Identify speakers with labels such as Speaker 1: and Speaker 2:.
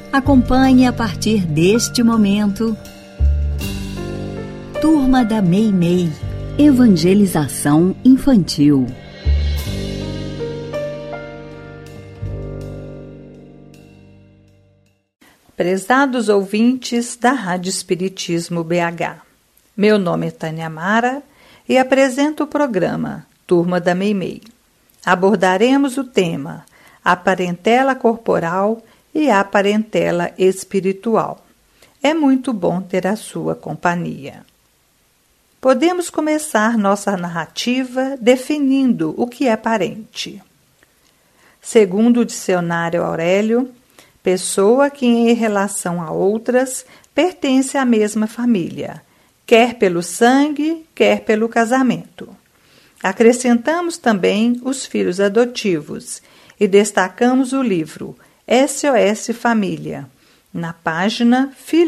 Speaker 1: Acompanhe a partir deste momento Turma da Meimei, Evangelização Infantil.
Speaker 2: Prezados ouvintes da Rádio Espiritismo BH, meu nome é Tânia Mara e apresento o programa Turma da Meimei. Abordaremos o tema a parentela corporal e a parentela espiritual. É muito bom ter a sua companhia. Podemos começar nossa narrativa definindo o que é parente. Segundo o dicionário Aurélio, pessoa que em relação a outras pertence à mesma família, quer pelo sangue, quer pelo casamento. Acrescentamos também os filhos adotivos e destacamos o livro SOS Família, na página Filhos